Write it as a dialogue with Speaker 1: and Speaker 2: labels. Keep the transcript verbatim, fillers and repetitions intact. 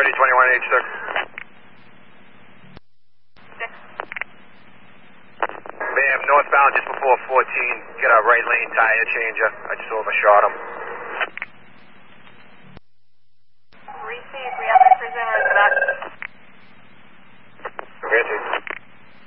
Speaker 1: thirty, twenty-one H six. Ma'am, northbound just before fourteen. Get a right lane tire changer. I just overshot him.